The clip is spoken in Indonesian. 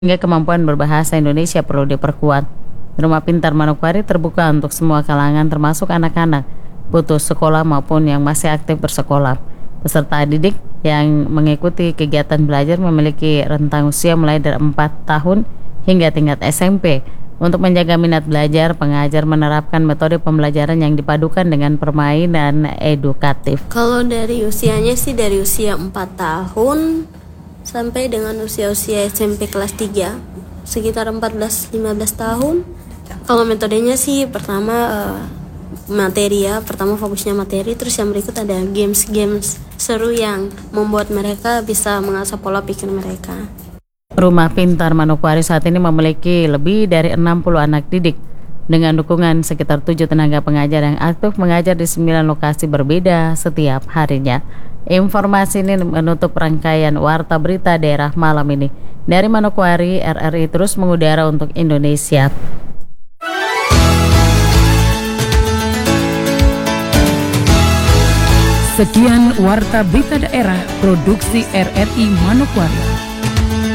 hingga kemampuan berbahasa Indonesia perlu diperkuat. Rumah Pintar Manokwari terbuka untuk semua kalangan termasuk anak-anak putus sekolah maupun yang masih aktif bersekolah. Peserta didik yang mengikuti kegiatan belajar memiliki rentang usia mulai dari 4 tahun hingga tingkat SMP. Untuk menjaga minat belajar, pengajar menerapkan metode pembelajaran yang dipadukan dengan permainan edukatif. Kalau dari usianya sih dari usia 4 tahun sampai dengan usia-usia SMP kelas 3, sekitar 14-15 tahun. Kalau metodenya sih pertama materi ya, pertama fokusnya materi, terus yang berikut ada games-games seru yang membuat mereka bisa mengasah pola pikir mereka. Rumah Pintar Manokwari saat ini memiliki lebih dari 60 anak didik dengan dukungan sekitar 7 tenaga pengajar yang aktif mengajar di 9 lokasi berbeda setiap harinya. Informasi ini menutup rangkaian Warta Berita Daerah malam ini. Dari Manokwari, RRI terus mengudara untuk Indonesia. Sekian Warta Berita Daerah Produksi RRI Manokwari.